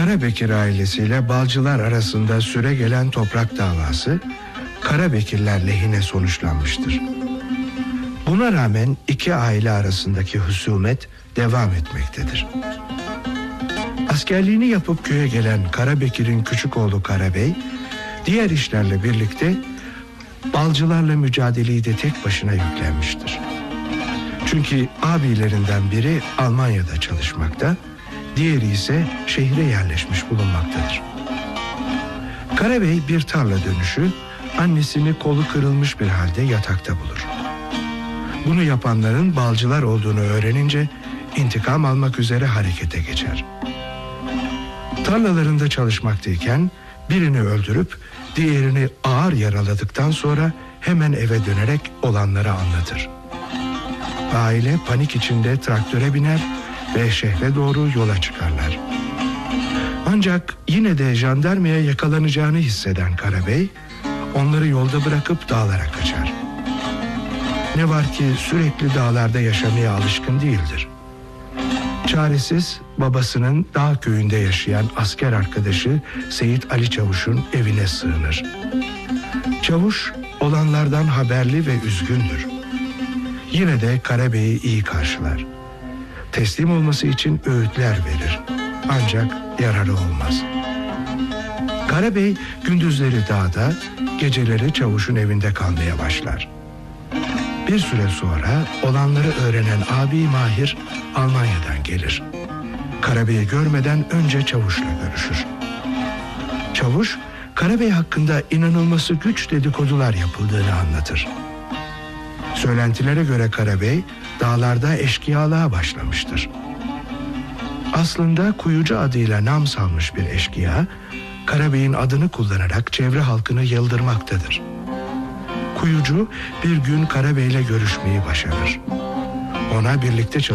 Karabekir ailesiyle Balcılar arasında süregelen toprak davası Karabekirler lehine sonuçlanmıştır. Buna rağmen iki aile arasındaki husumet devam etmektedir. Askerliğini yapıp köye gelen Karabekir'in küçük oğlu Karabey, diğer işlerle birlikte Balcılarla mücadeleyi de tek başına yüklenmiştir. Çünkü abilerinden biri Almanya'da çalışmakta, diğeri ise şehre yerleşmiş bulunmaktadır. Karabey bir tarla dönüşü annesini kolu kırılmış bir halde yatakta bulur. Bunu yapanların Balcılar olduğunu öğrenince intikam almak üzere harekete geçer. Tarlalarında çalışmaktayken birini öldürüp diğerini ağır yaraladıktan sonra hemen eve dönerek olanları anlatır. Aile panik içinde traktöre biner ve şehre doğru yola çıkarlar. Ancak yine de jandarmaya yakalanacağını hisseden Karabey, onları yolda bırakıp dağlara kaçar. Ne var ki sürekli dağlarda yaşamaya alışkın değildir. Çaresiz babasının dağ köyünde yaşayan asker arkadaşı Seyit Ali Çavuş'un evine sığınır. Çavuş olanlardan haberli ve üzgündür. Yine de Karabey'i iyi karşılar. Teslim olması için öğütler verir. Ancak yararı olmaz. Karabey gündüzleri dağda, geceleri Çavuş'un evinde kalmaya başlar. Bir süre sonra olanları öğrenen abi Mahir Almanya'dan gelir. Karabey'i görmeden önce Çavuş'la görüşür. Çavuş, Karabey hakkında inanılması güç dedikodular yapıldığını anlatır. Söylentilere göre Karabey dağlarda eşkıyalığa başlamıştır. Aslında Kuyucu adıyla nam salmış bir eşkıya, Karabey'in adını kullanarak çevre halkını yıldırmaktadır. Kuyucu bir gün Karabey'le görüşmeyi başarır. Ona birlikte